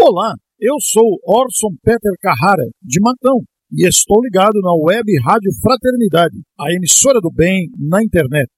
Olá, eu sou Orson Peter Carrara, de Matão, e estou ligado na Web Rádio Fraternidade, a emissora do bem na internet.